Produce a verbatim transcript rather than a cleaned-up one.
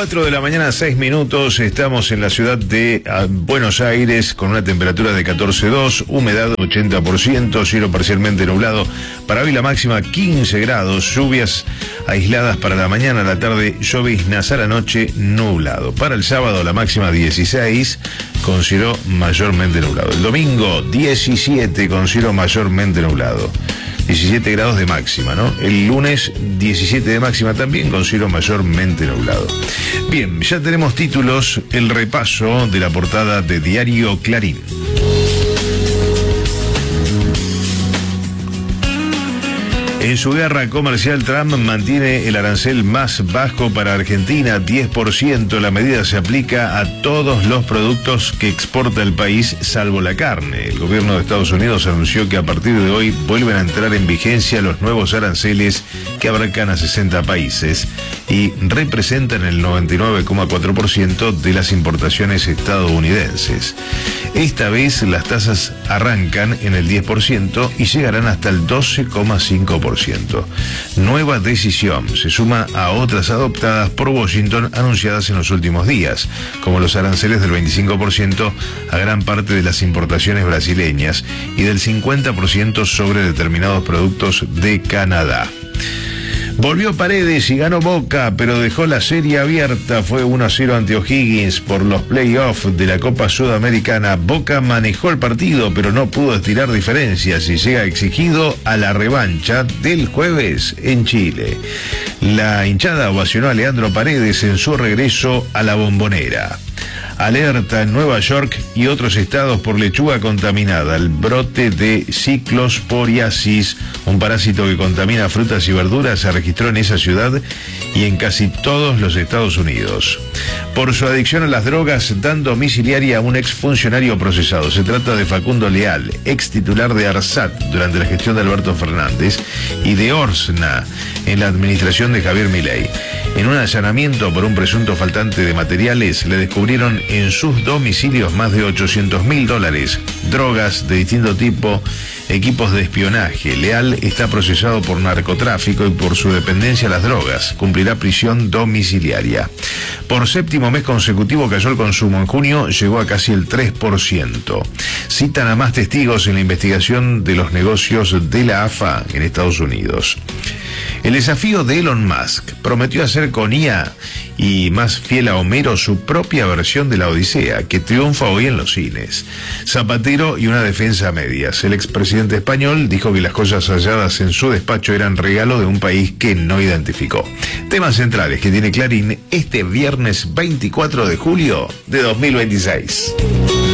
cuatro de la mañana, seis minutos, estamos en la ciudad de uh, Buenos Aires con una temperatura de catorce coma dos, humedad ochenta por ciento, cielo parcialmente nublado. Para hoy la máxima quince grados, lluvias aisladas para la mañana, la tarde lloviznas, a la noche nublado. Para el sábado la máxima dieciséis, con cielo mayormente nublado. El domingo diecisiete, con cielo mayormente nublado. diecisiete grados de máxima, ¿no? El lunes diecisiete de máxima también, con cielo mayormente nublado. Bien, ya tenemos títulos, el repaso de la portada de Diario Clarín. En su guerra comercial, Trump mantiene el arancel más bajo para Argentina, diez por ciento. La medida se aplica a todos los productos que exporta el país, salvo la carne. El gobierno de Estados Unidos anunció que a partir de hoy vuelven a entrar en vigencia los nuevos aranceles que abarcan a sesenta países y representan el noventa y nueve coma cuatro por ciento de las importaciones estadounidenses. Esta vez las tasas arrancan en el diez por ciento y llegarán hasta el doce coma cinco por ciento. Nueva decisión se suma a otras adoptadas por Washington anunciadas en los últimos días, como los aranceles del veinticinco por ciento a gran parte de las importaciones brasileñas y del cincuenta por ciento sobre determinados productos de Canadá. Volvió Paredes y ganó Boca, pero dejó la serie abierta. Fue uno a cero ante O'Higgins por los playoffs de la Copa Sudamericana. Boca manejó el partido, pero no pudo estirar diferencias y llega exigido a la revancha del jueves en Chile. La hinchada ovacionó a Leandro Paredes en su regreso a la Bombonera. Alerta en Nueva York y otros estados por lechuga contaminada. El brote de ciclosporiasis, un parásito que contamina frutas y verduras, se registró en esa ciudad y en casi todos los Estados Unidos. Por su adicción a las drogas, dan domiciliaria a un exfuncionario procesado. Se trata de Facundo Leal, ex titular de ARSAT durante la gestión de Alberto Fernández y de Orsna en la administración de Javier Milei. En un allanamiento por un presunto faltante de materiales, le descubrieron en sus domicilios más de ochocientos mil dólares, drogas de distinto tipo, equipos de espionaje. Leal está procesado por narcotráfico y por su dependencia a las drogas. Cumplirá prisión domiciliaria. Por séptimo mes consecutivo cayó el consumo. En junio llegó a casi el tres por ciento. Citan a más testigos en la investigación de los negocios de la A F A en Estados Unidos. El desafío de Elon Musk prometió hacer con I A y más fiel a Homero su propia versión de la Odisea, que triunfa hoy en los cines. Zapatero y una defensa a medias. El expresidente español dijo que las cosas halladas en su despacho eran regalo de un país que no identificó. Temas centrales que tiene Clarín este viernes veinticuatro de julio de dos mil veintiséis.